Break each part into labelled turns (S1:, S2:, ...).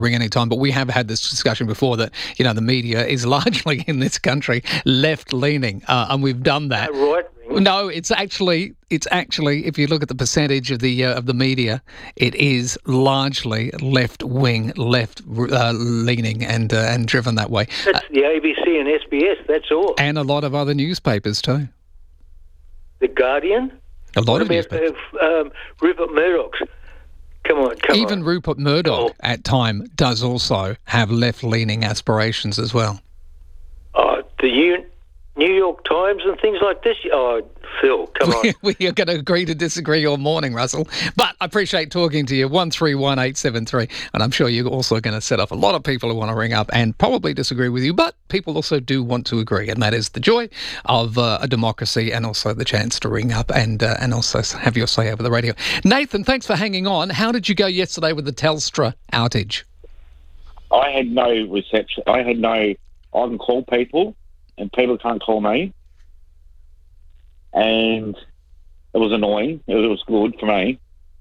S1: ring any time, but we have had this discussion before that, the media is largely in this country left-leaning, and we've done that.
S2: Right.
S1: No, it's actually if you look at the percentage of the media, it is largely left-wing, left-leaning and driven that way.
S2: That's the ABC and SBS, that's all.
S1: And a lot of other newspapers too.
S2: The Guardian?
S1: A lot of newspapers.
S2: Rupert Murdoch's. Come on.
S1: Even Rupert Murdoch at time does also have left-leaning aspirations as well.
S2: The New York Times and things like this. Oh, Phil, come on.
S1: We are going to agree to disagree all morning, Russell. But I appreciate talking to you. 131873. And I'm sure you're also going to set off a lot of people who want to ring up and probably disagree with you. But people also do want to agree. And that is the joy of a democracy, and also the chance to ring up and also have your say over the radio. Nathan, thanks for hanging on. How did you go yesterday with the Telstra outage?
S3: I had no reception. I can call people, and people can't call me. And it was annoying. It was good for me.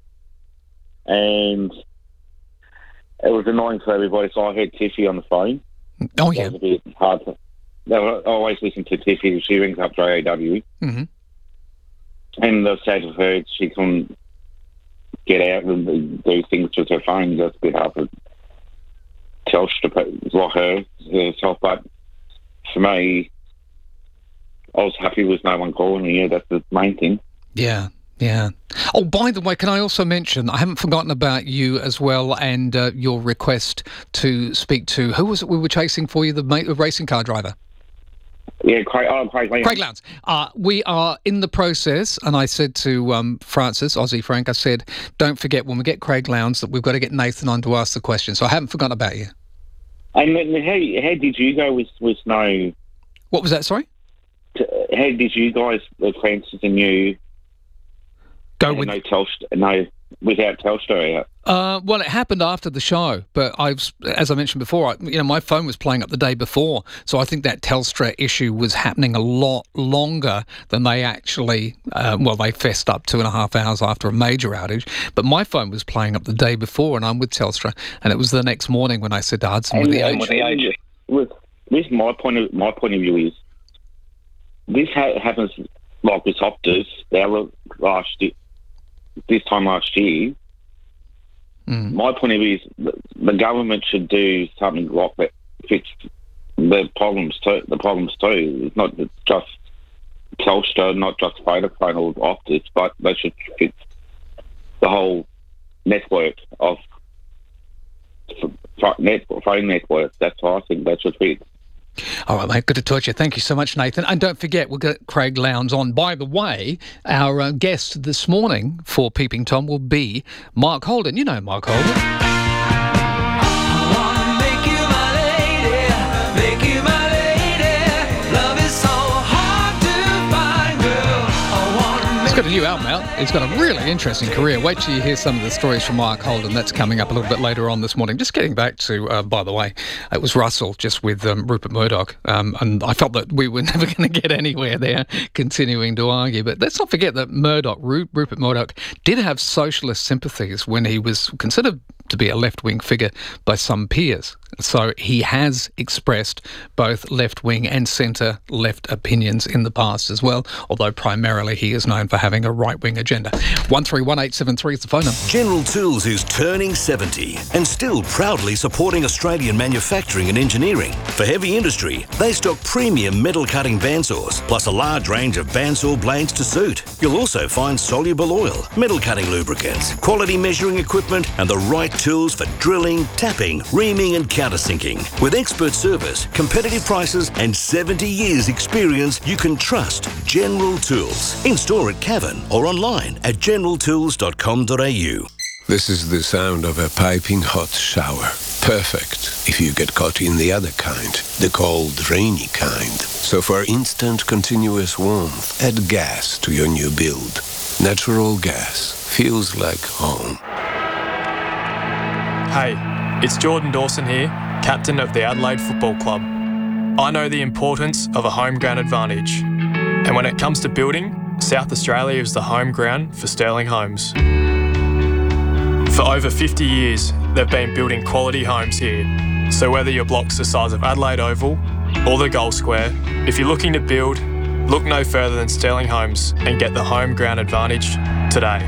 S3: And it was annoying for everybody, so I heard Tiffy on the phone.
S1: Oh, yeah.
S3: It was a bit hard to... I always listen to Tiffy. She rings up JAW.
S1: Mm-hmm.
S3: And the sad of her, she couldn't get out and do things with her phone. That's a bit hard for Telstra, like herself. But for me, I was happy with no one calling me. Yeah, that's the main thing.
S1: Yeah. Oh, by the way, can I also mention, I haven't forgotten about you as well, and your request to speak to, who was it we were chasing for you, the racing car driver?
S3: Yeah, Craig
S1: Lowndes. We are in the process, and I said to Francis, Aussie Frank, I said, don't forget when we get Craig Lowndes that we've got to get Nathan on to ask the question. So I haven't forgotten about you.
S3: And how did you go with no...
S1: What was that, sorry?
S3: How did you guys, Francis and you,
S1: go with
S3: without Telstra out?
S1: Well, it happened after the show, but as I mentioned before, my phone was playing up the day before, so I think that Telstra issue was happening a lot longer than they actually. They fessed up 2.5 hours after a major outage, but my phone was playing up the day before, and I'm with Telstra, and it was the next morning when I said to Hudson with the age.
S3: With my point of view is, this happens like with Optus. This time last year. My point of view is the government should do something like that, fix the problems too. It's not just Telstra, not just Vodafone or Optus, but they should fix the whole network of phone network. That's what I think they should fix.
S1: All right, mate, good to talk to you. Thank you so much, Nathan. And don't forget, we'll get Craig Lowndes on. By the way, our guest this morning for Peeping Tom will be Mark Holden. You know Mark Holden. He's got a new album out. He's got a really interesting career. Wait till you hear some of the stories from Mark Holden. That's coming up a little bit later on this morning. Just getting back to, by the way, it was Russell just with Rupert Murdoch. And I felt that we were never going to get anywhere there, continuing to argue. But let's not forget that Rupert Murdoch did have socialist sympathies when he was considered to be a left-wing figure by some peers. So he has expressed both left-wing and centre-left opinions in the past as well, although primarily he is known for having a right-wing agenda. 131873 is the phone number.
S4: General Tools is turning 70 and still proudly supporting Australian manufacturing and engineering. For heavy industry, they stock premium metal-cutting bandsaws, plus a large range of bandsaw blades to suit. You'll also find soluble oil, metal-cutting lubricants, quality measuring equipment, and the right tools for drilling, tapping, reaming and countersinking. With expert service, competitive prices and 70 years experience, you can trust General Tools. In store at Cavan or online at generaltools.com.au.
S5: This is the sound of a piping hot shower. Perfect if you get caught in the other kind, the cold, rainy kind. So for instant, continuous warmth, add gas to your new build. Natural gas feels like home.
S6: Hey, it's Jordan Dawson here, captain of the Adelaide Football Club. I know the importance of a home ground advantage. And when it comes to building, South Australia is the home ground for Sterling Homes. For over 50 years, they've been building quality homes here. So whether your block's the size of Adelaide Oval or the Gold Square, if you're looking to build, look no further than Sterling Homes and get the home ground advantage today.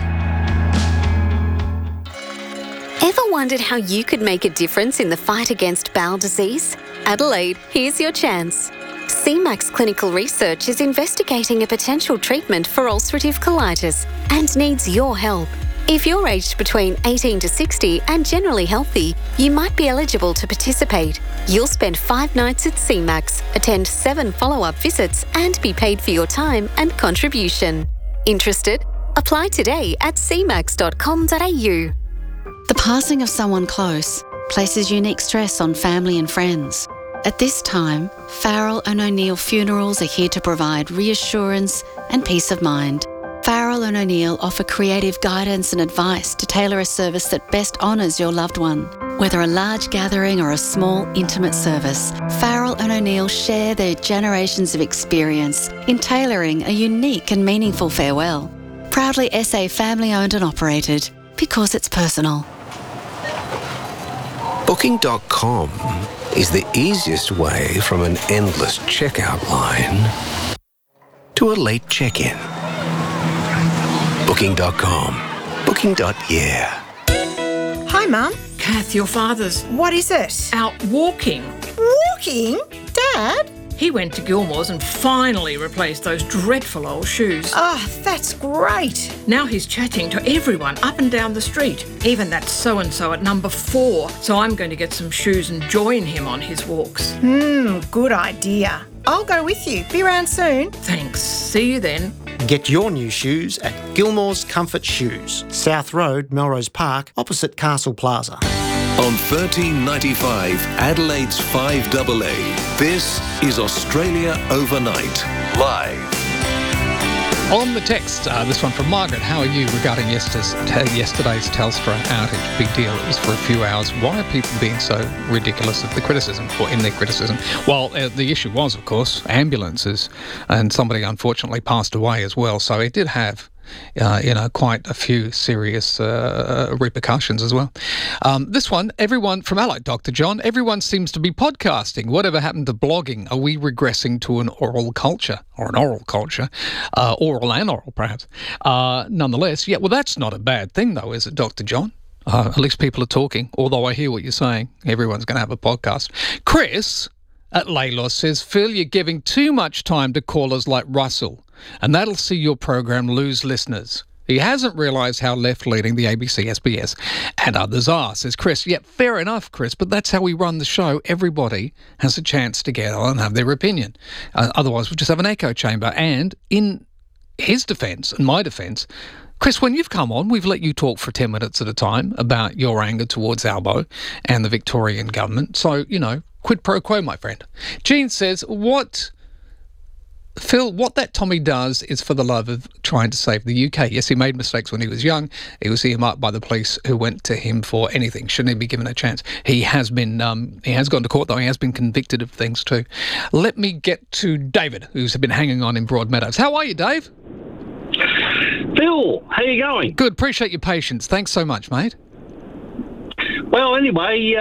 S7: Ever wondered how you could make a difference in the fight against bowel disease? Adelaide, here's your chance. CMAX Clinical Research is investigating a potential treatment for ulcerative colitis and needs your help. If you're aged between 18 to 60 and generally healthy, you might be eligible to participate. You'll spend 5 nights at CMAX, attend 7 follow-up visits and be paid for your time and contribution. Interested? Apply today at cmax.com.au.
S8: The passing of someone close places unique stress on family and friends. At this time, Farrell and O'Neill Funerals are here to provide reassurance and peace of mind. Farrell and O'Neill offer creative guidance and advice to tailor a service that best honours your loved one. Whether a large gathering or a small, intimate service, Farrell and O'Neill share their generations of experience in tailoring a unique and meaningful farewell. Proudly SA family-owned and operated, because it's personal.
S5: Booking.com is the easiest way from an endless checkout line to a late check-in. Booking.com. Booking.yeah.
S9: Hi, Mum.
S10: Kath, your father's
S9: What is it?
S10: out walking.
S9: Walking? Dad?
S10: He went to Gilmore's and finally replaced those dreadful old shoes.
S9: Oh, that's great.
S10: Now he's chatting to everyone up and down the street, even that so-and-so at number 4. So I'm going to get some shoes and join him on his walks.
S9: Good idea. I'll go with you. Be around soon.
S10: Thanks. See you then.
S11: Get your new shoes at Gilmore's Comfort Shoes, South Road, Melrose Park, opposite Castle Plaza.
S4: On 1395 Adelaide's 5AA, this is Australia Overnight, live.
S1: On the text, this one from Margaret. How are you regarding yesterday's Telstra outage? Big deal. It was for a few hours. Why are people being so ridiculous of the criticism, or in their criticism? Well, the issue was, of course, ambulances, and somebody unfortunately passed away as well. So it did have quite a few serious repercussions as well. This one, everyone from Adelaide, Dr. John, everyone seems to be podcasting. Whatever happened to blogging? Are we regressing to an oral culture, or an oral culture? Oral and oral, perhaps. Nonetheless, yeah, well, that's not a bad thing, though, is it, Dr. John? At least people are talking, although I hear what you're saying. Everyone's going to have a podcast. Chris at Laylos says, Phil, you're giving too much time to callers like Russell, and that'll see your program lose listeners. He hasn't realised how left-leaning the ABC, SBS and others are, says Chris. Yeah, fair enough, Chris, but that's how we run the show. Everybody has a chance to get on and have their opinion. Otherwise, we'll just have an echo chamber. And in his defence and my defence, Chris, when you've come on, we've let you talk for 10 minutes at a time about your anger towards Albo and the Victorian government. So, quid pro quo, my friend. Jean says, Phil, what that Tommy does is for the love of trying to save the UK. Yes, he made mistakes when he was young. He was earmarked by the police who went to him for anything. Shouldn't he be given a chance? He has been, he has gone to court, though. He has been convicted of things too. Let me get to David, who's been hanging on in Broadmeadows. How are you, Dave?
S12: Phil, how you going?
S1: Good. Appreciate your patience. Thanks so much, mate.
S12: Well, anyway,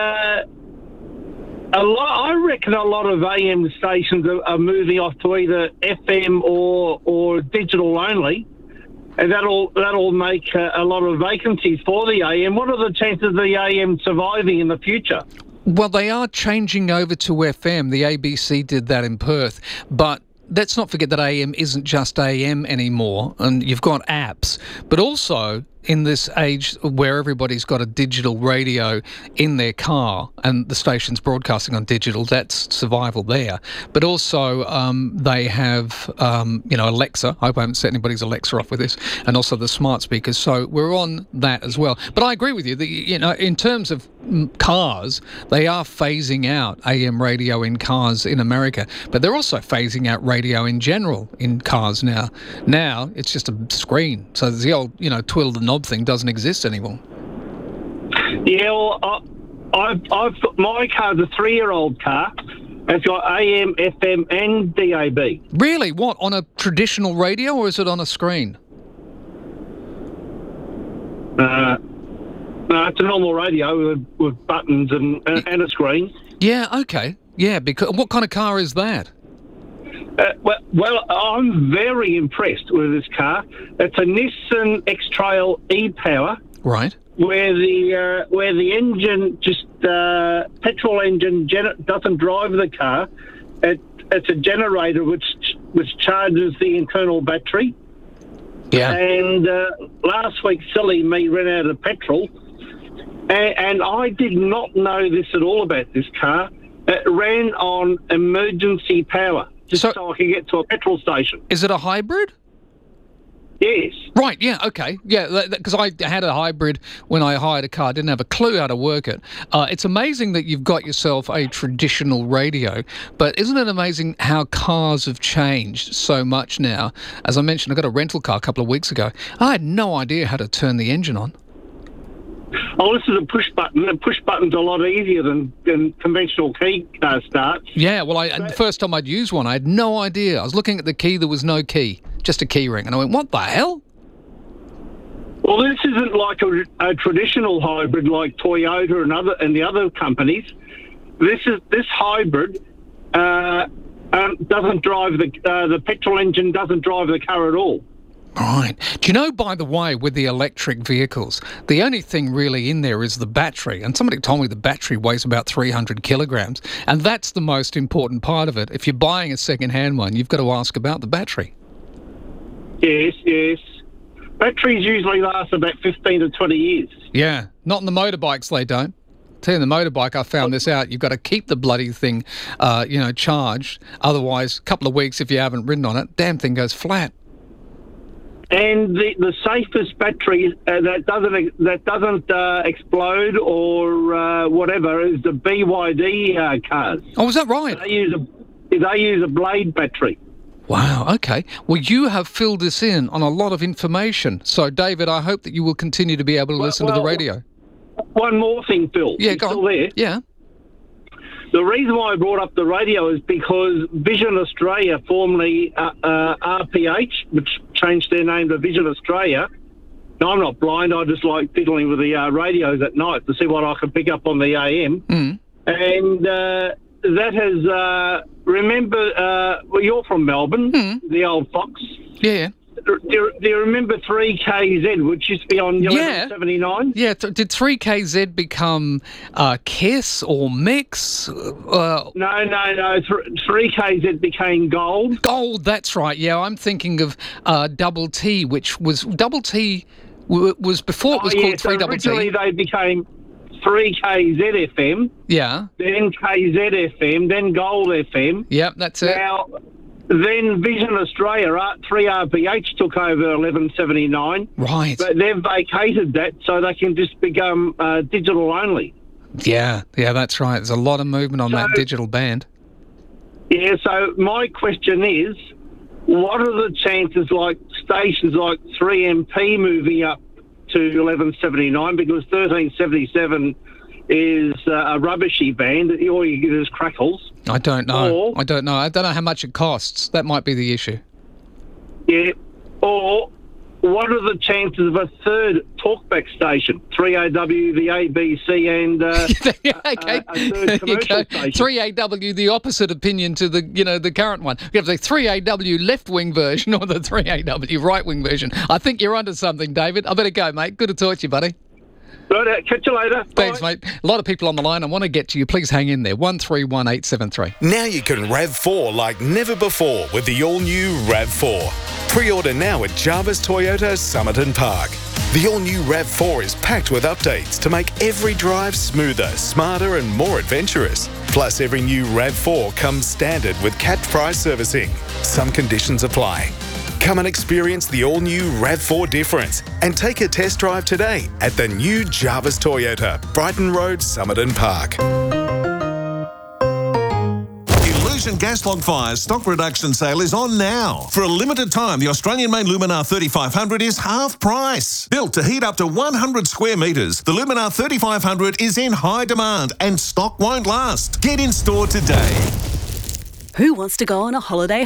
S12: I reckon a lot of AM stations are moving off to either FM or digital only, and that'll make a lot of vacancies for the AM. What are the chances of the AM surviving in the future?
S1: Well, they are changing over to FM. The ABC did that in Perth, but let's not forget that AM isn't just AM anymore, and you've got apps, but also in this age where everybody's got a digital radio in their car and the station's broadcasting on digital, that's survival there. But also they have, Alexa. I hope I haven't set anybody's Alexa off with this, and also the smart speakers. So we're on that as well. But I agree with you that, in terms of cars, they are phasing out AM radio in cars in America, but they're also phasing out radio in general in cars now. Now it's just a screen. So the old, twiddle the knob thing doesn't exist anymore.
S12: Yeah, well, I've got my car's a 3-year-old car. It's got AM, FM, and DAB.
S1: Really? What, on a traditional radio, or is it on a screen?
S12: No, it's a normal radio with buttons and a screen.
S1: Yeah, okay. Yeah, because what kind of car is that?
S12: Well, I'm very impressed with this car. It's a Nissan X-Trail e-Power.
S1: Right.
S12: Where the engine petrol engine doesn't drive the car. It's a generator which charges the internal battery.
S1: Yeah.
S12: And last week, silly me ran out of petrol, and I did not know this at all about this car. It ran on emergency power, so I could get to a petrol station.
S1: Is it a hybrid?
S12: Yes.
S1: Right, yeah, okay. Yeah, because I had a hybrid when I hired a car. I didn't have a clue how to work it. It's amazing that you've got yourself a traditional radio, but isn't it amazing how cars have changed so much now? As I mentioned, I got a rental car a couple of weeks ago. I had no idea how to turn the engine on.
S12: Oh, this is a push button. A push button's a lot easier than conventional key starts.
S1: Yeah, well, the first time I'd used one, I had no idea. I was looking at the key, there was no key, just a key ring. And I went, what the hell?
S12: Well, this isn't like a traditional hybrid like Toyota and the other companies. This hybrid doesn't drive the petrol engine doesn't drive the car at all.
S1: Right. Do you know, by the way, with the electric vehicles, the only thing really in there is the battery. And somebody told me the battery weighs about 300 kilograms. And that's the most important part of it. If you're buying a second-hand one, you've got to ask about the battery.
S12: Yes. Batteries usually last about 15 to 20 years.
S1: Yeah. Not in the motorbikes, they don't. Tell you, the motorbike, I found this out. You've got to keep the bloody thing, charged. Otherwise, a couple of weeks, if you haven't ridden on it, damn thing goes flat.
S12: And the safest battery that doesn't explode or whatever is the BYD cars.
S1: Oh, is that right?
S12: They use a blade battery.
S1: Wow, okay. Well, you have filled this in on a lot of information. So, David, I hope that you will continue to be able to listen to the radio.
S12: One more thing, Phil.
S1: Yeah, go on.
S12: Still there?
S1: Yeah.
S12: The reason why I brought up the radio is because Vision Australia, formerly RPH, which changed their name to Vision Australia. Now, I'm not blind. I just like fiddling with the radios at night to see what I can pick up on the AM.
S1: Mm.
S12: And that has... remember, you're from Melbourne, the old Fox.
S1: Yeah.
S12: Do you remember 3KZ, which used to be on 1179?
S1: Yeah. Did 3KZ become KISS or Mix?
S12: No. 3KZ became Gold.
S1: Gold, that's right. Yeah, I'm thinking of Double T, which was... Double T was before it was called 3DT.
S12: Originally they became 3KZ FM.
S1: Yeah.
S12: Then KZ FM, then Gold FM.
S1: Yep, that's it.
S12: Now... Then Vision Australia, 3RPH took over 1179.
S1: Right.
S12: But they've vacated that so they can just become digital only.
S1: Yeah, that's right. There's a lot of movement on that digital band.
S12: Yeah, so my question is, what are the chances like stations like 3MP moving up to 1179 because 1377 is a rubbishy band. All you get is crackles.
S1: I don't know. I don't know how much it costs. That might be the issue.
S12: Yeah. Or what are the chances of a third talkback station? 3AW, the ABC, and a third commercial station.
S1: 3AW, the opposite opinion to the current one. You have the 3AW left-wing version or the 3AW right-wing version. I think you're onto something, David. I better go, mate. Good to talk to you, buddy.
S12: Right, catch you later.
S1: Thanks,
S12: Bye.
S1: mate. A lot of people on the line. I want to get to you. Please hang in there. 131873.
S13: Now you can RAV4 like never before with the all-new RAV4. Pre-order now at Jarvis Toyota Somerton Park. The all-new RAV4 is packed with updates to make every drive smoother, smarter and more adventurous. Plus, every new RAV4 comes standard with capped price servicing. Some conditions apply. Come and experience the all-new RAV4 difference and take a test drive today at the new Jarvis Toyota, Brighton Road, Somerton Park.
S14: Illusion gas log fires stock reduction sale is on now. For a limited time, the Australian-made Luminar 3500 is half price. Built to heat up to 100 square metres, the Luminar 3500 is in high demand and stock won't last. Get in store today.
S15: Who wants to go on a holiday?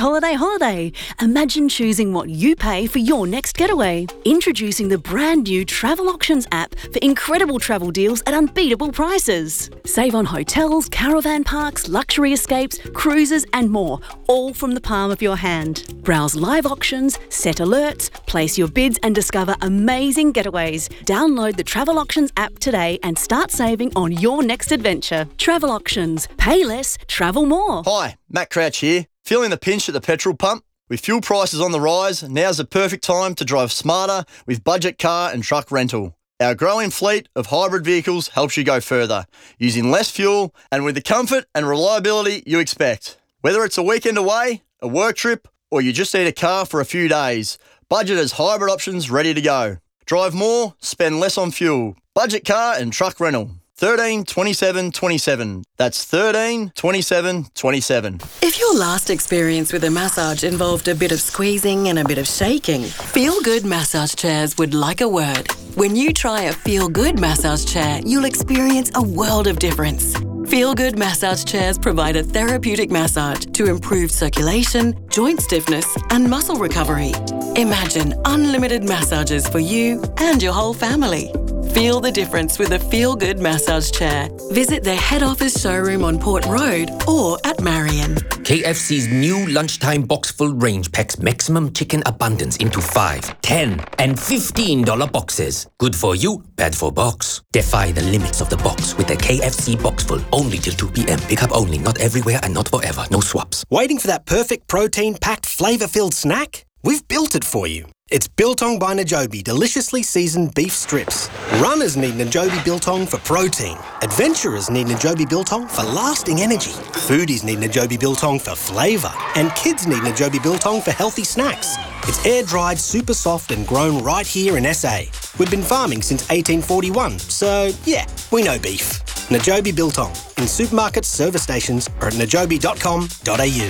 S15: Imagine choosing what you pay for your next getaway. Introducing the brand new Travel Auctions app for incredible travel deals at unbeatable prices. Save on hotels, caravan parks, luxury escapes, cruises and more, all from the palm of your hand. Browse live auctions, set alerts, place your bids and discover amazing getaways. Download the Travel Auctions app today and start saving on your next adventure. Travel Auctions. Pay less, travel more.
S16: Hi, Matt Crouch here. Feeling the pinch at the petrol pump? With fuel prices on the rise, now's the perfect time to drive smarter with budget car and truck rental. Our growing fleet of hybrid vehicles helps you go further, using less fuel and with the comfort and reliability you expect. Whether it's a weekend away, a work trip, or you just need a car for a few days, Budget has hybrid options ready to go. Drive more, spend less on fuel. Budget car and truck rental. 13 27 27. That's 13 27 27.
S17: If your last experience with a massage involved a bit of squeezing and a bit of shaking, Feel Good Massage Chairs would like a word. When you try a Feel Good massage chair, you'll experience a world of difference. Feel Good Massage Chairs provide a therapeutic massage to improve circulation, joint stiffness and muscle recovery. Imagine unlimited massages for you and your whole family. Feel the difference with a Feel Good massage chair. Visit their head office showroom on Port Road or at Marion.
S18: KFC's new lunchtime box full range packs maximum chicken abundance into 5, 10 and $15 boxes. Good for you, bad for box. Defy the limits of the box with the KFC box full only till 2 p.m. Pick up only, not everywhere and not forever. No swaps.
S19: Waiting for that perfect protein-packed, flavour-filled snack? We've built it for you. It's Biltong by Najobi deliciously seasoned beef strips. Runners need Najobi Biltong for protein. Adventurers need Najobi Biltong for lasting energy. Foodies need Najobi Biltong for flavour. And kids need Najobi Biltong for healthy snacks. It's air-dried, super soft and grown right here in SA. We've been farming since 1841, so yeah, we know beef. Najobi Biltong. In supermarkets, service stations or at najobi.com.au.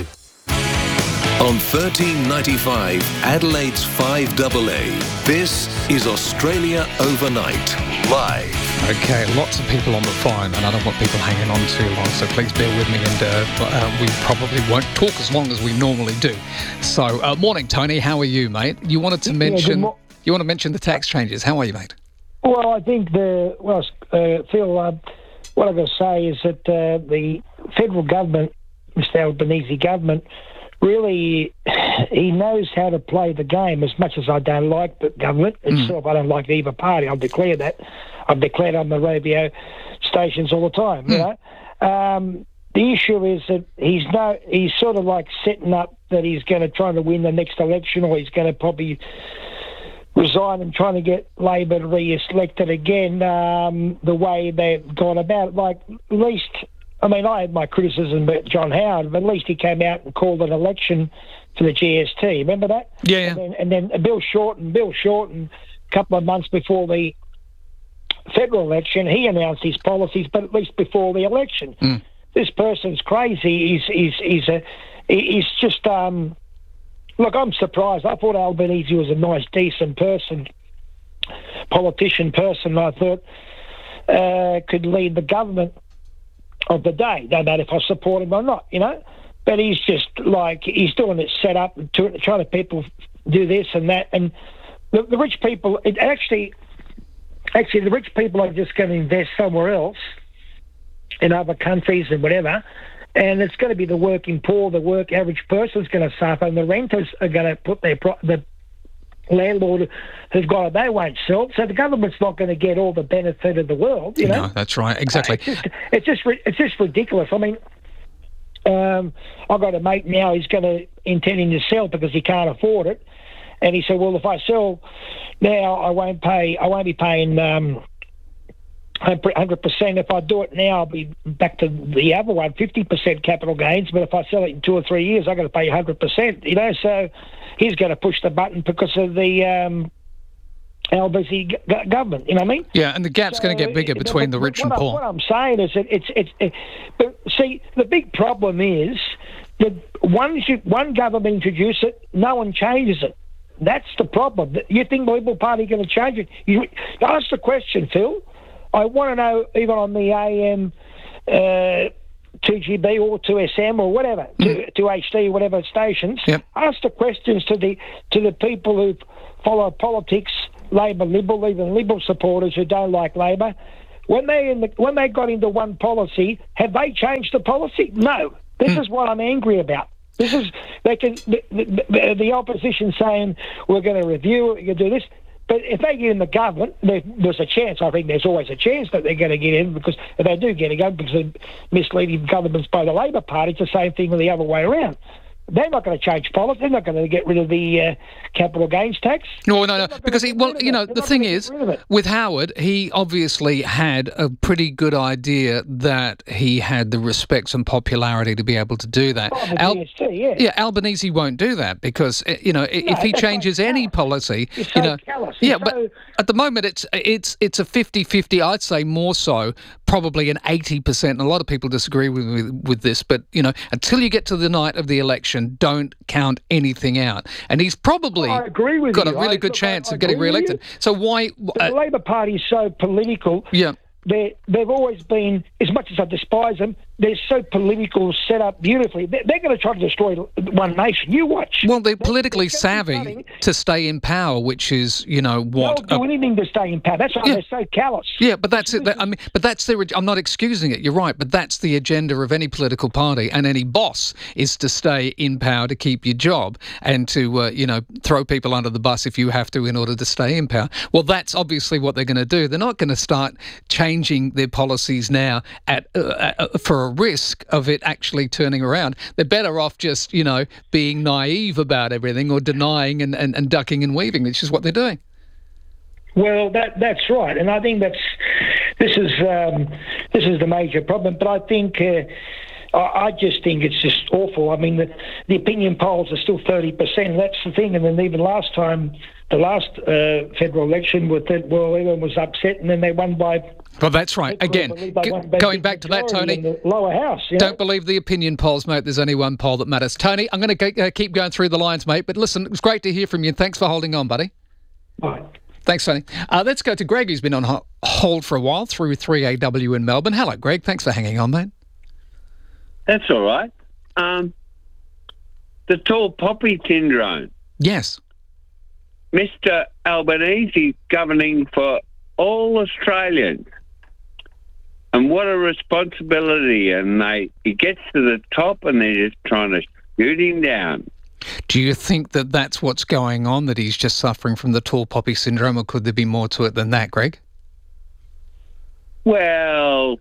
S5: On 1395, Adelaide's 5AA, this is Australia Overnight, live.
S1: Okay, lots of people on the phone, and I don't want people hanging on too long, so please bear with me, and we probably won't talk as long as we normally do. So, morning, Tony. How are you, mate? You wanted to mention the tax changes. How are you, mate?
S20: Well, I think Phil, what I'm going to say is that the federal government, Mr Albanese government, really, he knows how to play the game. As much as I don't like the government itself, I don't like either party. I'll declare that. I've declared on the radio stations all the time. You know, the issue is that he's sort of like setting up that he's going to try to win the next election, or he's going to probably resign and trying to get Labor re-elected again. The way they've gone about it, like at least. I mean, I had my criticism about John Howard, but at least he came out and called an election for the GST. Remember that?
S1: Yeah.
S20: And then Bill Shorten, a couple of months before the federal election, he announced his policies, but at least before the election. This person's crazy. He's just... look, I'm surprised. I thought Albanese was a nice, decent person, politician person, I thought could lead the government of the day, no matter if I support him or not, you know. But he's just like, he's doing it set up and trying to people do this and that. And the rich people, actually, the rich people are just going to invest somewhere else in other countries and whatever. And it's going to be the working poor, the average person's going to suffer, and the renters are going to put the landlord who've got it, they won't sell. So the government's not going to get all the benefit of the world, you know.
S1: No, that's right, exactly.
S20: It's just ridiculous. I mean, I've got a mate now. He's intending to sell because he can't afford it, and he said, "Well, if I sell now, I won't be paying 100%. If I do it now, I'll be back to the other one, 50% capital gains. But if I sell it in 2 or 3 years, I've got to pay 100%. You know, so." He's going to push the button because of the Albanese government. You know what I mean?
S1: Yeah, and the gap's going to get bigger between the rich and poor.
S20: What I'm saying is that but see, the big problem is that one government introduces it, no one changes it. That's the problem. You think the Liberal Party are going to change it? You ask the question, Phil. I want to know, even on the AM 2GB or 2SM or whatever, 2HD, whatever stations. Ask the questions to the people who follow politics, Labor, Liberal, even Liberal supporters who don't like Labor. When they got into one policy, have they changed the policy? No. This is what I'm angry about. This is the opposition saying we're going to review it, we're going to do this. But if they get in the government, there's a chance. I think there's always a chance that they're going to get in, because if they do get in, because of misleading governments by the Labor Party, it's the same thing the other way around. They're not going to change policy. They're not going to get rid of the capital gains tax.
S1: No, because the thing is, with Howard, he obviously had a pretty good idea that he had the respect and popularity to be able to do that. Albanese won't do that because if he changes any policy, but at the moment it's a 50-50. I'd say more so, probably an 80%. And a lot of people disagree with this, but until you get to the night of the election, don't count anything out. And he's probably got a really good chance of getting re-elected. So why...
S20: the Labor Party is so political.
S1: Yeah.
S20: They've always been, as much as I despise them, they're so political, set up beautifully. They're going to try to destroy one nation. You watch.
S1: Well, they're politically savvy to stay in power, which is, what...
S20: They'll do anything to stay in power. That's why they're so callous.
S1: Yeah, but that's it. But that's their... I'm not excusing it. You're right. But that's the agenda of any political party and any boss, is to stay in power to keep your job and to, throw people under the bus if you have to in order to stay in power. Well, that's obviously what they're going to do. They're not going to start changing their policies now for a risk of it actually turning around. They're better off just, being naive about everything or denying and ducking and weaving, which is what they're doing.
S20: Well, that's right, and I think this is the major problem. But I think I just think it's just awful. I mean, the opinion polls are still 30%. That's the thing. And then even last time, the last federal election, everyone was upset, and then they won by...
S1: Well, that's right. Again, going back to that, Tony,
S20: in the lower house.
S1: Don't believe the opinion polls, mate. There's only one poll that matters. Tony, I'm going to keep going through the lines, mate. But listen, it was great to hear from you. Thanks for holding on, buddy.
S20: Bye.
S1: Thanks, Tony. Let's go to Greg, who's been on hold for a while through 3AW in Melbourne. Hello, Greg. Thanks for hanging on, mate.
S21: That's all right. The tall poppy syndrome.
S1: Yes.
S21: Mr. Albanese governing for all Australians. And what a responsibility. And he gets to the top and they're just trying to shoot him down.
S1: Do you think that that's what's going on, that he's just suffering from the tall poppy syndrome, or could there be more to it than that, Greg?
S21: Well,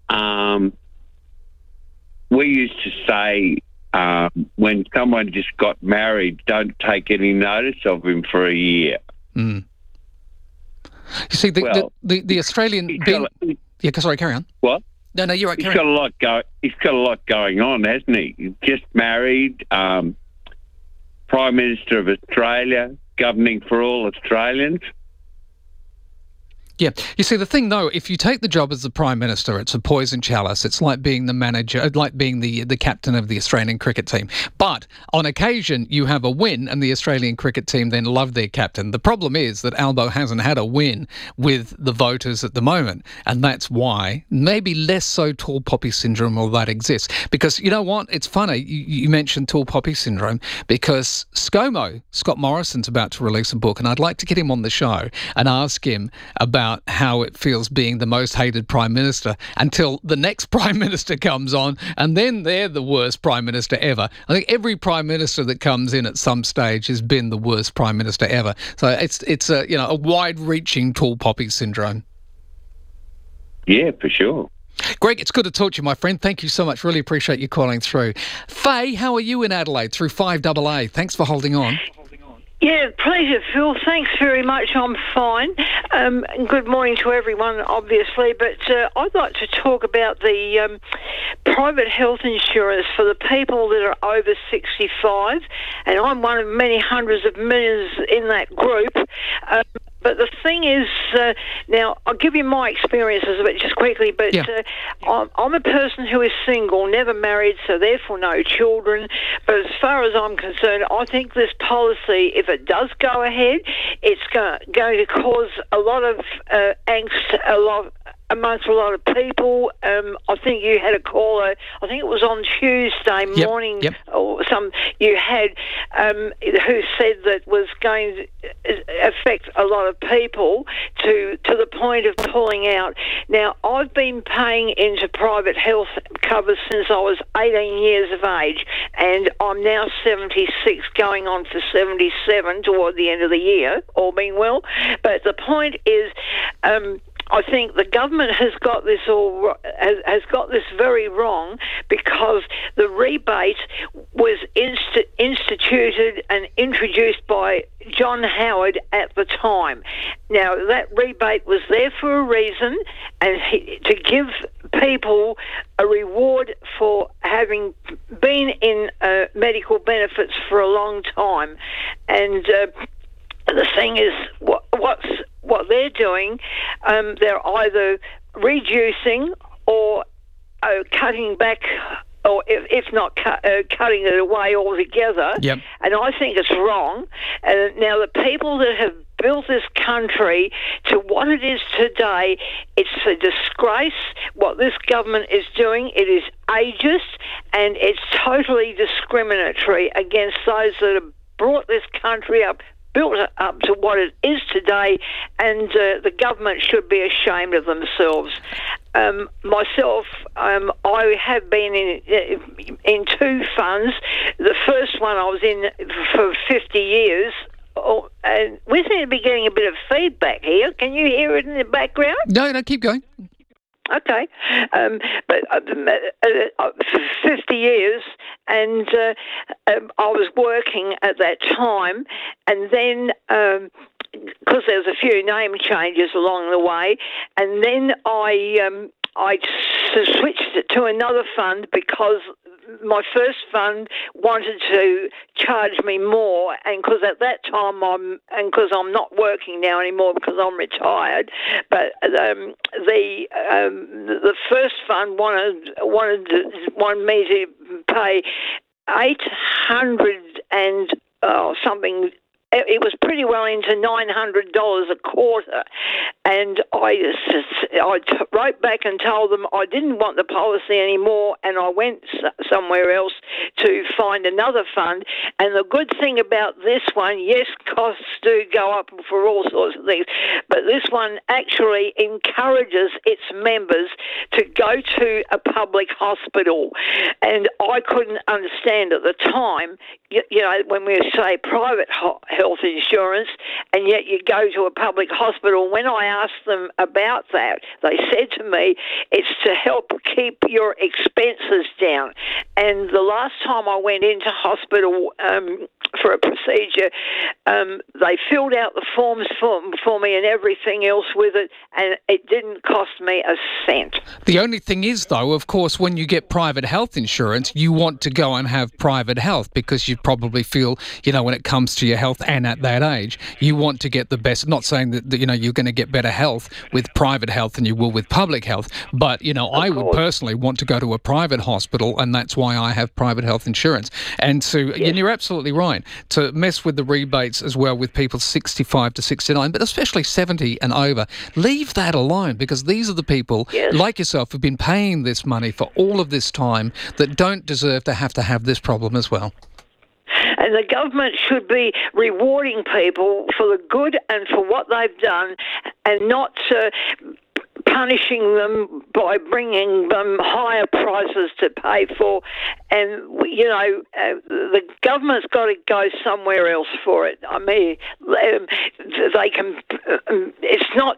S21: we used to say when someone just got married, don't take any notice of him for a year.
S1: Mm. You see, the Australian... sorry, carry on.
S21: What?
S1: No, you're right.
S21: He's got a lot going on, hasn't he? He's just married, Prime Minister of Australia, governing for all Australians.
S1: Yeah. You see, the thing, though, if you take the job as the Prime Minister, it's a poison chalice. It's like being the manager, like being the captain of the Australian cricket team. But on occasion, you have a win, and the Australian cricket team then love their captain. The problem is that Albo hasn't had a win with the voters at the moment, and that's why maybe less so tall poppy syndrome, or that exists. Because you know what? It's funny, you mentioned tall poppy syndrome, because ScoMo, Scott Morrison's about to release a book, and I'd like to get him on the show and ask him about how it feels being the most hated Prime Minister until the next Prime Minister comes on, and then they're the worst Prime Minister ever. I think every Prime Minister that comes in at some stage has been the worst Prime Minister ever. So it's a wide-reaching tall poppy syndrome.
S21: Yeah, for sure.
S1: Greg, it's good to talk to you, my friend. Thank you so much. Really appreciate you calling through. Faye, how are you in Adelaide through 5AA? Thanks for holding on.
S22: Yeah, pleasure, Phil. Thanks very much. I'm fine. Good morning to everyone, obviously, but I'd like to talk about the private health insurance for the people that are over 65, and I'm one of many hundreds of millions in that group. But the thing is, now, I'll give you my experiences of it just quickly, but I'm a person who is single, never married, so therefore no children. But as far as I'm concerned, I think this policy, if it does go ahead, it's going to cause a lot of angst, a amongst a lot of people. I think you had a caller, I think it was on Tuesday morning or you had who said that was going to affect a lot of people to the point of pulling out. Now, I've been paying into private health cover since I was 18 years of age, and I'm now 76 going on for 77 toward the end of the year, all being well. But the point is, I think the government has got this has got this very wrong, because the rebate was instituted and introduced by John Howard at the time. Now, that rebate was there for a reason, and to give people a reward for having been in medical benefits for a long time. And the thing is, what they're doing, they're either reducing or cutting back, or if not cutting it away altogether.
S1: Yep.
S22: And I think it's wrong. Now, the people that have built this country to what it is today, it's a disgrace what this government is doing. It is ageist, and it's totally discriminatory against those that have brought this country up, built it up to what it is today, and the government should be ashamed of themselves. Myself, I have been in two funds. The first one I was in for 50 years. And we seem to be getting a bit of feedback here. Can you hear it in the background?
S1: No, keep going.
S22: Okay. But for 50 years, and I was working at that time, and then because there was a few name changes along the way, and then I switched it to another fund because my first fund wanted to charge me more, and because at that time because I'm not working now anymore because I'm retired, but the first fund wanted me to pay $800 and something. It was pretty well into $900 a quarter, and I wrote back and told them I didn't want the policy anymore, and I went somewhere else to find another fund. And the good thing about this one, yes, costs do go up for all sorts of things, but this one actually encourages its members to go to a public hospital. And I couldn't understand at the time, you know, when we say private health insurance, and yet you go to a public hospital. When I asked them about that, they said to me, it's to help keep your expenses down. And the last time I went into hospital for a procedure, they filled out the forms for me and everything else with it, and it didn't cost me a cent.
S1: The only thing is, though, of course, when you get private health insurance, you want to go and have private health because you probably feel, you know, when it comes to your health and at that age, you want to get the best. Not saying that you know, you're going to get better health with private health than you will with public health, but, you know, I would personally want to go to a private hospital, and that's why I have private health insurance. And so, and you're absolutely right, to mess with the rebates as well with people 65 to 69, but especially 70 and over. Leave that alone, because these are the people, like yourself, who've been paying this money for all of this time that don't deserve to have this problem as well.
S22: And the government should be rewarding people for the good and for what they've done, and not punishing them by bringing them higher prices to pay for. And, you know, the government's got to go somewhere else for it. I mean, they can... it's not...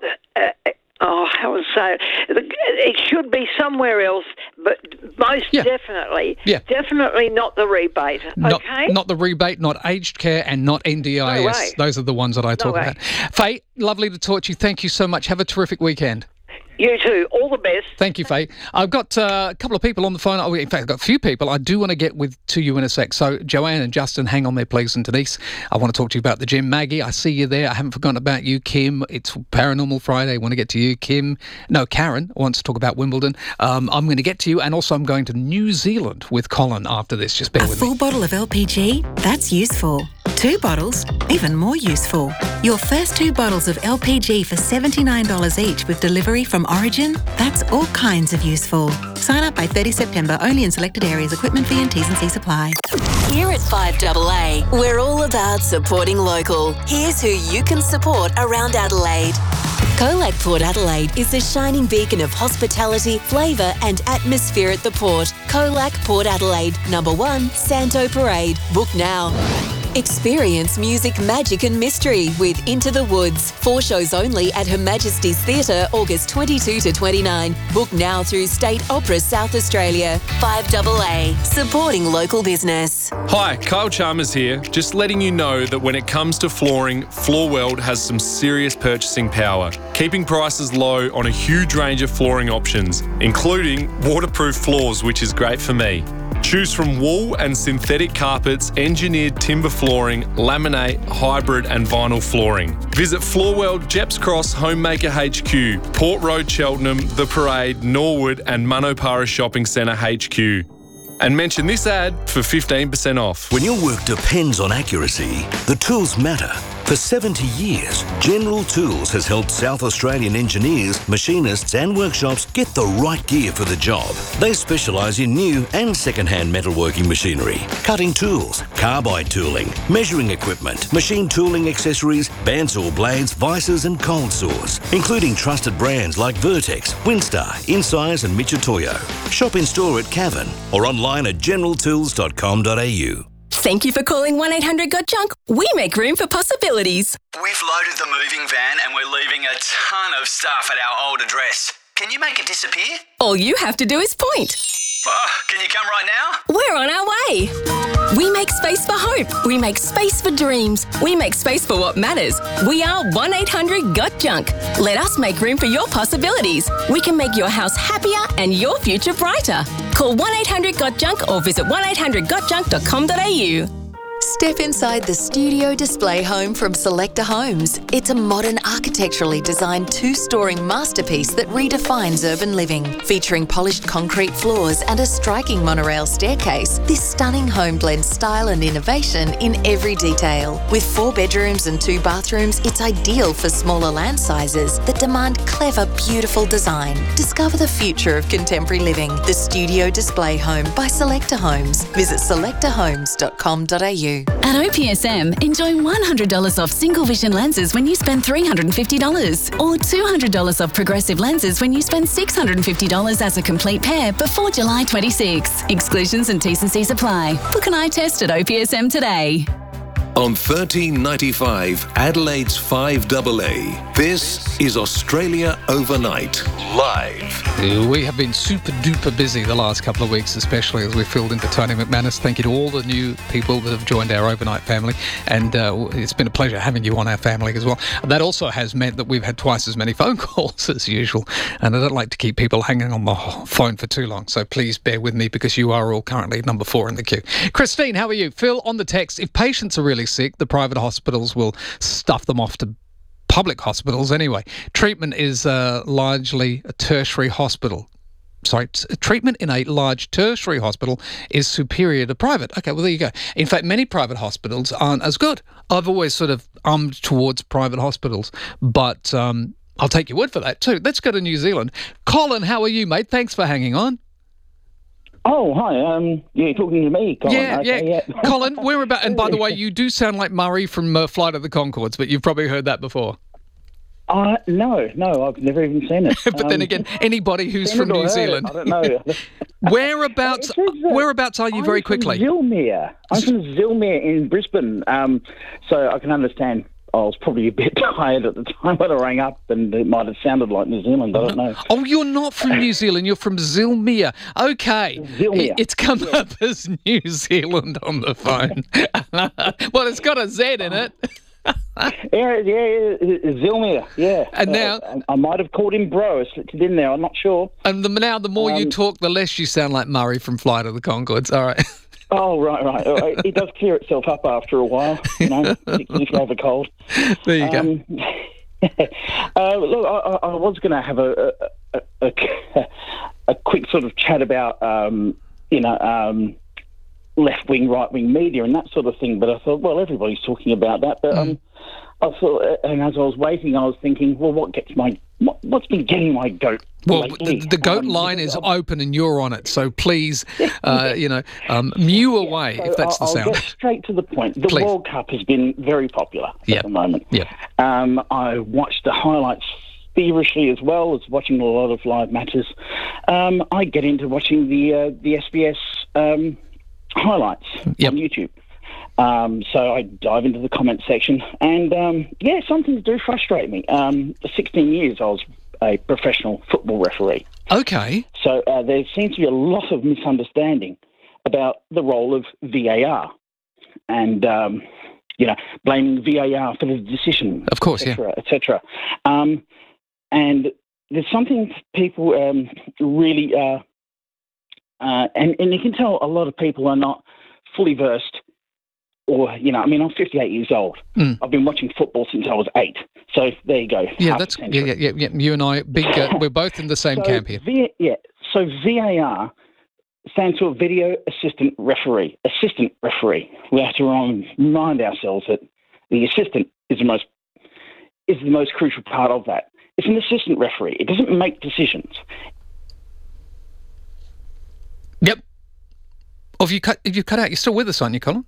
S22: how would I say it? It should be somewhere else, but most definitely not the rebate. Okay?
S1: Not the rebate, not aged care, and not NDIS.
S22: No way.
S1: Those are the ones that I talk about. Faye, lovely to talk to you. Thank you so much. Have a terrific weekend.
S22: You too. All the best.
S1: Thank you, Faye. I've got a couple of people on the phone. In fact, I've got a few people I do want to get to you in a sec. So, Joanne and Justin, hang on there, please. And Denise, I want to talk to you about the gym. Maggie, I see you there. I haven't forgotten about you. Kim, it's Paranormal Friday. I want to get to you. Karen wants to talk about Wimbledon. I'm going to get to you. And also, I'm going to New Zealand with Colin after this. Just bear with me.
S2: A full bottle of LPG? That's useful. 2 bottles, even more useful. Your first 2 bottles of LPG for $79 each with delivery from Origin, that's all kinds of useful. Sign up by 30 September, only in selected areas. Equipment fee and T's and C's apply.
S17: Here at 5AA, we're all about supporting local. Here's who you can support around Adelaide. Colac Port Adelaide is the shining beacon of hospitality, flavour and atmosphere at the port. Colac Port Adelaide, number 1, Santo Parade. Book now. Experience music, magic and mystery with Into the Woods. 4 shows only at Her Majesty's Theatre, August 22 to 29. Book now through State Opera South Australia. 5AA, supporting local business.
S3: Hi, Kyle Chalmers here. Just letting you know that when it comes to flooring, Floorworld has some serious purchasing power, keeping prices low on a huge range of flooring options, including waterproof floors, which is great for me. Choose from wool and synthetic carpets, engineered timber flooring, laminate, hybrid and vinyl flooring. Visit Floorworld, Jeps Cross, Homemaker HQ, Port Road, Cheltenham, The Parade, Norwood and Manopara Shopping Centre HQ. And mention this ad for 15% off.
S4: When your work depends on accuracy, the tools matter. For 70 years, General Tools has helped South Australian engineers, machinists and workshops get the right gear for the job. They specialise in new and second-hand metalworking machinery, cutting tools, carbide tooling, measuring equipment, machine tooling accessories, bandsaw blades, vices and cold saws, including trusted brands like Vertex, Winstar, Incise and Michitoyo. Shop in store at Cavan or online at generaltools.com.au.
S23: Thank you for calling 1-800-GOT-JUNK. We make room for possibilities.
S24: We've loaded the moving van and we're leaving a ton of stuff at our old address. Can you make it disappear?
S23: All you have to do is point.
S24: Oh, can you come right now?
S23: We're on our way. We make space for hope. We make space for dreams. We make space for what matters. We are 1-800-GOT-JUNK. Let us make room for your possibilities. We can make your house happier and your future brighter. Call 1-800-GOT-JUNK or visit 1-800-GOT-JUNK.com.au.
S17: Step inside the studio display home from Selector Homes. It's a modern, architecturally designed 2-storey masterpiece that redefines urban living. Featuring polished concrete floors and a striking monorail staircase, this stunning home blends style and innovation in every detail. With 4 bedrooms and 2 bathrooms, it's ideal for smaller land sizes that demand clever, beautiful design. Discover the future of contemporary living. The studio display home by Selector Homes. Visit selectorhomes.com.au.
S8: At OPSM, enjoy $100 off single vision lenses when you spend $350 or $200 off progressive lenses when you spend $650 as a complete pair before July 26. Exclusions and T's and C's apply. Book an eye test at OPSM today.
S5: On 1395 Adelaide's 5AA, this is Australia Overnight, live.
S1: We have been super duper busy the last couple of weeks, especially as we filled into Tony McManus. Thank you to all the new people that have joined our overnight family, and it's been a pleasure having you on our family as well. That also has meant that we've had twice as many phone calls as usual, and I don't like to keep people hanging on the phone for too long, so please bear with me because you are all currently number 4 in the queue. Christine, how are you? Phil on the text, if patients are really sick, the private hospitals will stuff them off to public hospitals anyway. Treatment is largely a tertiary hospital. Treatment in a large tertiary hospital is superior to private. Okay, well, there you go. In fact, many private hospitals aren't as good. I've always sort of ummed towards private hospitals, but I'll take your word for that too. Let's go to New Zealand. Colin, how are you, mate? Thanks for hanging on.
S25: Oh, hi. You're talking to me, Colin.
S1: Yeah. Colin, we're about... And by the way, you do sound like Murray from Flight of the Conchords, but you've probably heard that before.
S25: No, I've never even seen it.
S1: But then again, anybody who's from New Zealand...
S25: I don't know.
S1: Whereabouts are you very quickly?
S25: I'm from Zilmere in Brisbane, so I can understand... I was probably a bit tired at the time when I rang up, and it might have sounded like New Zealand. I don't know.
S1: Oh, you're not from New Zealand. You're from Zilmere. Okay.
S25: Zilmere.
S1: It's come up as New Zealand on the phone. Well, it's got a Z in it.
S25: Yeah, Zilmere, yeah.
S1: And now...
S25: I might have called him bro. I slipped it in there. I'm not sure.
S1: And now the more you talk, the less you sound like Murray from Flight of the Conchords. All right.
S25: Oh, right. It does clear itself up after a while, particularly if you have a cold.
S1: There you go.
S25: Look, I was going to have a quick sort of chat about, left-wing, right-wing media and that sort of thing. But I thought, well, everybody's talking about that. But I thought, and as I was waiting, I was thinking, well, what's been getting my goat?
S1: Well,
S25: lately?
S1: the goat line is open and you're on it, so please, mew away if that's the sound.
S25: I'll get straight to the point. The
S1: Please.
S25: World Cup has been very popular at the moment.
S1: Yeah.
S25: I watched the highlights feverishly as well as watching a lot of live matches. I get into watching the SBS highlights on YouTube. So I dive into the comment section, and some things do frustrate me. For 16 years, I was a professional football referee.
S1: Okay.
S25: So there seems to be a lot of misunderstanding about the role of VAR, and blaming VAR for the decision.
S1: Of course,
S25: etc. And there's something people really, and you can tell a lot of people are not fully versed. Or, I'm 58 years old. I've been watching football since I was 8. So there you go.
S1: Yeah, that's You and I, we're both in the same camp here.
S25: So VAR stands for Video Assistant Referee. Assistant referee. We have to remind ourselves that the assistant is the most crucial part of that. It's an assistant referee. It doesn't make decisions.
S1: Yep. Oh, have you cut out? You're still with us, aren't you, Colin?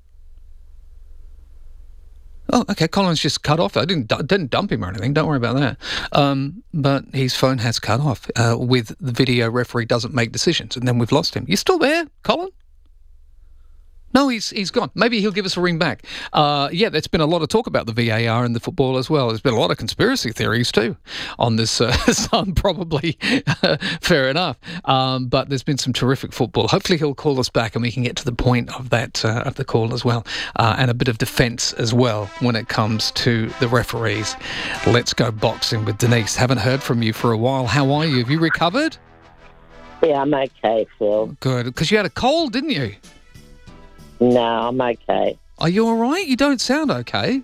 S1: Oh, okay. Colin's just cut off. I didn't dump him or anything. Don't worry about that. But his phone has cut off with the video referee doesn't make decisions, and then we've lost him. You still there, Colin? No, he's gone. Maybe he'll give us a ring back. There's been a lot of talk about the VAR in the football as well. There's been a lot of conspiracy theories too on this. Some probably fair enough. But there's been some terrific football. Hopefully he'll call us back and we can get to the point of that of the call as well, and a bit of defence as well when it comes to the referees. Let's go boxing with Denise. Haven't heard from you for a while. How are you? Have you recovered?
S6: Yeah, I'm okay, Phil.
S1: Good, because you had a cold, didn't you?
S6: No, I'm okay.
S1: Are you all right? You don't sound okay.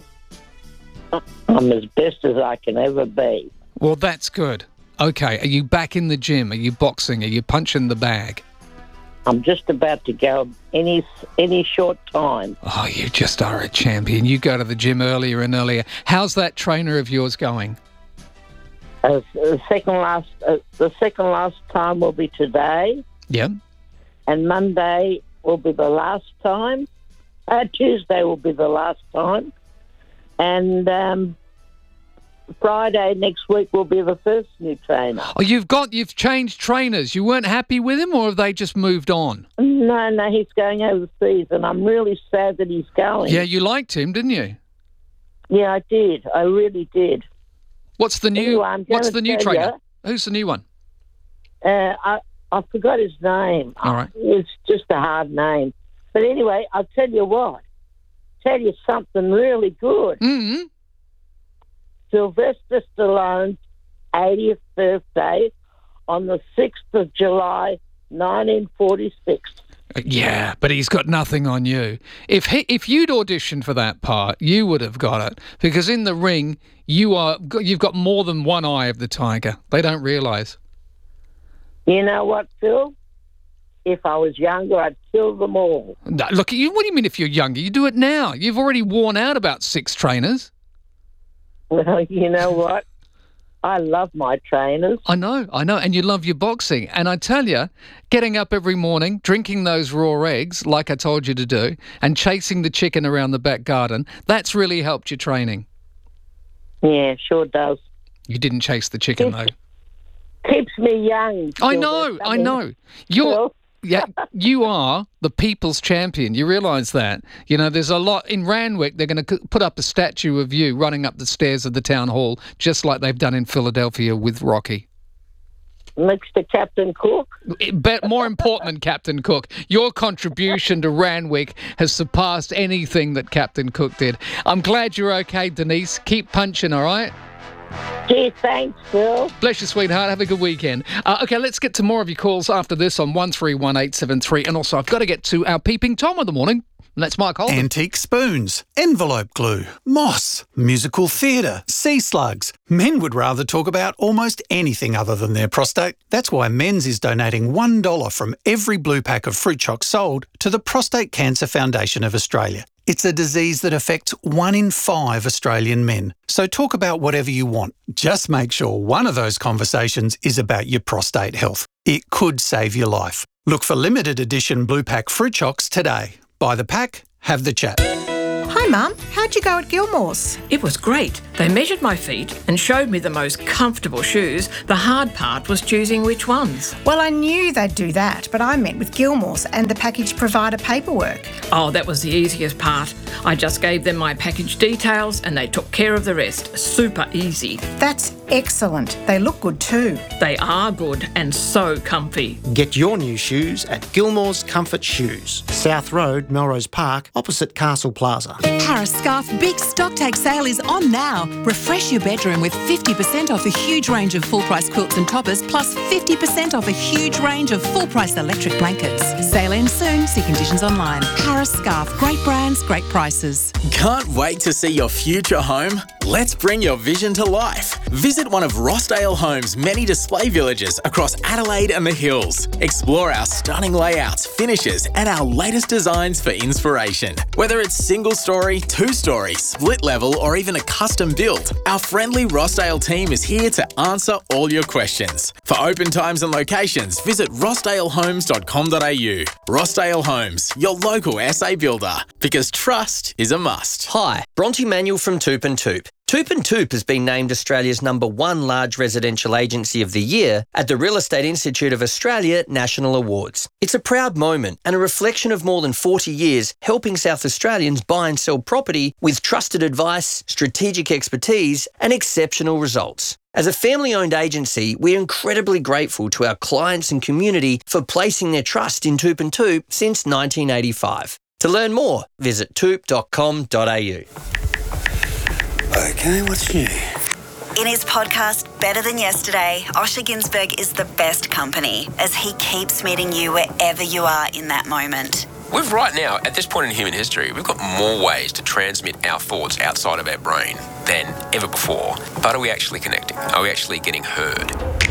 S6: I'm as best as I can ever be.
S1: Well, that's good. Okay, are you back in the gym? Are you boxing? Are you punching the bag?
S6: I'm just about to go any short time.
S1: Oh, you just are a champion. You go to the gym earlier and earlier. How's that trainer of yours going?
S6: The second last time will be today.
S1: Yeah.
S6: And Monday will be the last time. Tuesday will be the last time. And Friday next week will be the first new trainer.
S1: Oh, you've changed trainers. You weren't happy with him, or have they just moved on?
S6: No, he's going overseas, and I'm really sad that he's going.
S1: Yeah, you liked him, didn't you?
S6: Yeah, I did. I really did.
S1: What's the new?
S6: Anyway,
S1: what's the new trainer? Who's the new one?
S6: I forgot his name.
S1: All right.
S6: It's just a hard name. But anyway, I'll tell you what. Tell you something really good.
S1: Mm-hmm.
S6: Sylvester Stallone's 80th birthday on the 6th of July, 1946.
S1: Yeah, but he's got nothing on you. If you'd auditioned for that part, you would have got it. Because in the ring, you've got more than one eye of the tiger. They don't realise.
S6: You know what, Phil? If I was younger, I'd kill them all.
S1: No, look, what do you mean if you're younger? You do it now. You've already worn out about 6 trainers.
S6: Well, you know what? I love my trainers.
S1: I know. And you love your boxing. And I tell you, getting up every morning, drinking those raw eggs, like I told you to do, and chasing the chicken around the back garden, that's really helped your training.
S6: Yeah, sure does.
S1: You didn't chase the chicken, though.
S6: Keeps me young.
S1: I know. You are the people's champion. You realise that? You know, there's a lot in Randwick. They're going to put up a statue of you running up the stairs of the town hall, just like they've done in Philadelphia with Rocky.
S6: Next to Captain Cook.
S1: But more important than Captain Cook, your contribution to Randwick has surpassed anything that Captain Cook did. I'm glad you're okay, Denise. Keep punching, all right?
S6: Gee, thanks, Phil.
S1: Bless you, sweetheart. Have a good weekend. Okay, let's get to more of your calls after this on 131873. And also, I've got to get to our Peeping Tom of the morning. and that's Mike Holden.
S7: Antique spoons, envelope glue, moss, musical theatre, sea slugs. Men would rather talk about almost anything other than their prostate. That's why Men's is donating $1 from every blue pack of fruit chocs sold to the Prostate Cancer Foundation of Australia. It's a disease that affects 1 in 5 Australian men. So talk about whatever you want. Just make sure one of those conversations is about your prostate health. It could save your life. Look for limited edition blue pack fruit chocs today. Buy the pack, have the chat.
S9: Hi Mum, how'd you go at Gilmore's?
S10: It was great. They measured my feet and showed me the most comfortable shoes. The hard part was choosing which ones.
S9: Well, I knew they'd do that, but I met with Gilmore's and the package provider paperwork.
S10: Oh, that was the easiest part. I just gave them my package details and they took care of the rest. Super easy.
S9: That's excellent. They look good too.
S10: They are good and so comfy.
S11: Get your new shoes at Gilmore's Comfort Shoes, South Road, Melrose Park, opposite Castle Plaza.
S12: Paris Scarf Big Stock Take Sale is on now. Refresh your bedroom with 50% off a huge range of full-price quilts and toppers, plus 50% off a huge range of full-price electric blankets. Sale ends soon. See conditions online. Paris Scarf. Great brands, great prices.
S26: Can't wait to see your future home? Let's bring your vision to life. Visit one of Rossdale Homes' many display villages across Adelaide and the Hills. Explore our stunning layouts, finishes, and our latest designs for inspiration. Whether it's single-story, two-story, split-level, or even a custom build, our friendly Rossdale team is here to answer all your questions. For open times and locations, visit rossdalehomes.com.au. Rossdale Homes, your local SA builder, because trust is a must.
S27: Hi, Bronte Manuel from Toop and Toop. Toop and Toop has been named Australia's #1 large residential agency of the year at the Real Estate Institute of Australia National Awards. It's a proud moment and a reflection of more than 40 years helping South Australians buy and sell property with trusted advice, strategic expertise and exceptional results. As a family-owned agency, we're incredibly grateful to our clients and community for placing their trust in Toop and Toop since 1985. To learn more, visit toop.com.au.
S28: Okay, what's new?
S29: In his podcast, Better Than Yesterday, Osher Günsberg is the best company as he keeps meeting you wherever you are in that moment.
S30: We've right now, at this point in human history, we've got more ways to transmit our thoughts outside of our brain than ever before. But are we actually connecting? Are we actually getting heard?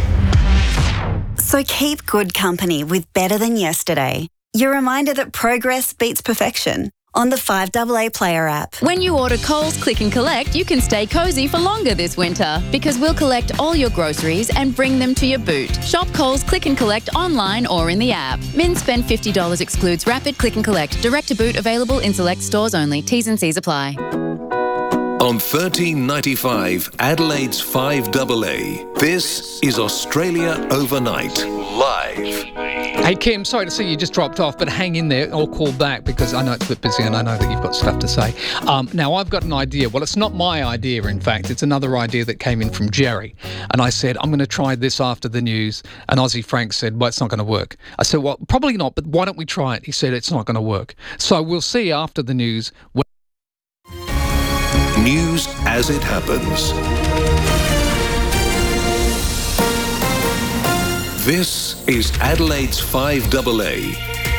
S29: So keep good company with Better Than Yesterday. Your reminder that progress beats perfection. On the 5AA Player app.
S31: When you order Coles Click and Collect, you can stay cosy for longer this winter because we'll collect all your groceries and bring them to your boot. Shop Coles Click and Collect online or in the app. Min spend $50 excludes rapid click and collect. Direct to boot available in select stores only. T's and C's apply.
S5: On 1395 Adelaide's 5AA, this is Australia Overnight, live.
S1: Hey Kim, sorry to see you just dropped off, but hang in there or call back because I know it's a bit busy and I know that you've got stuff to say. Now, I've got an idea. Well, it's not my idea, in fact. It's another idea that came in from Jerry. And I said, I'm going to try this after the news. And Aussie Frank said, well, it's not going to work. I said, well, probably not, but why don't we try it? He said, it's not going to work. So we'll see after the news.
S5: News as it happens. This is Adelaide's 5AA.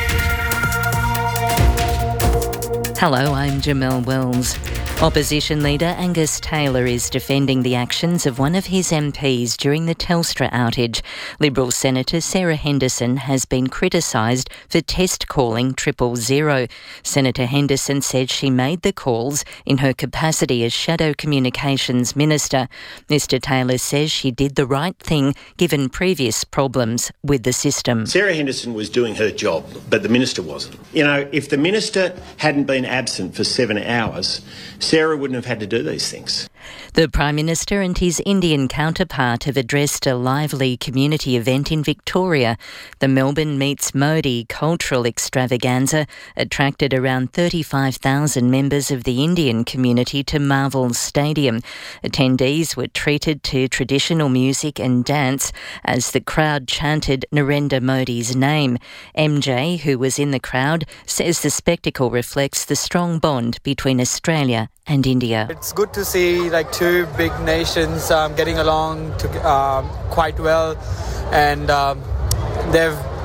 S32: Hello, I'm Jamelle Wells. Opposition leader Angus Taylor is defending the actions of one of his MPs during the Telstra outage. Liberal Senator Sarah Henderson has been criticised for test calling 000. Senator Henderson said she made the calls in her capacity as Shadow Communications Minister. Mr Taylor says she did the right thing given previous problems with the system.
S33: Sarah Henderson was doing her job, but the Minister wasn't. You know, if the Minister hadn't been absent for 7 hours, Sarah wouldn't have had to do these things.
S32: The Prime Minister and his Indian counterpart have addressed a lively community event in Victoria. The Melbourne Meets Modi cultural extravaganza attracted around 35,000 members of the Indian community to Marvel Stadium. Attendees were treated to traditional music and dance as the crowd chanted Narendra Modi's name. MJ, who was in the crowd, says the spectacle reflects the strong bond between Australia and India.
S34: It's good to see two big nations getting along quite well, and they've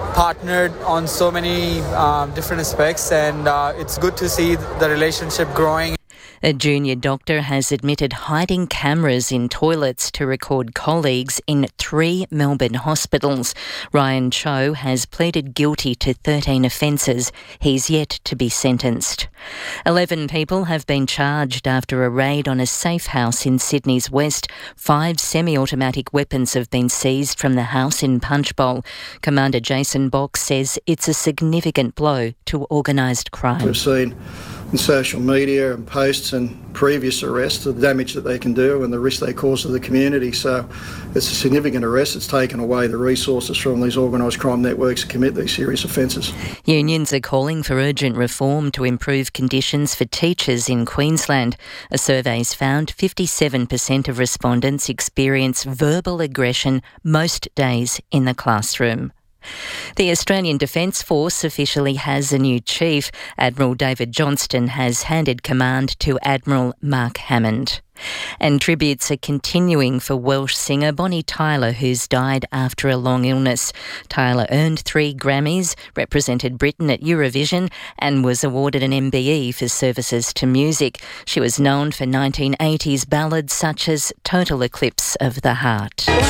S34: partnered on so many different aspects, and it's good to see the relationship growing.
S32: A junior doctor has admitted hiding cameras in toilets to record colleagues in 3 Melbourne hospitals. Ryan Cho has pleaded guilty to 13 offences. He's yet to be sentenced. 11 people have been charged after a raid on a safe house in Sydney's west. 5 semi-automatic weapons have been seized from the house in Punchbowl. Commander Jason Box says it's a significant blow to organised crime.
S2: We've seen in social media and posts and previous arrests the damage that they can do and the risk they cause to the community. So it's a significant arrest. It's taken away the resources from these organised crime networks to commit these serious offences.
S32: Unions are calling for urgent reform to improve conditions for teachers in Queensland. A survey's found 57% of respondents experience verbal aggression most days in the classroom. The Australian Defence Force officially has a new chief. Admiral David Johnston has handed command to Admiral Mark Hammond. And tributes are continuing for Welsh singer Bonnie Tyler, who's died after a long illness. Tyler earned 3 Grammys, represented Britain at Eurovision, and was awarded an MBE for services to music. She was known for 1980s ballads such as Total Eclipse of the Heart.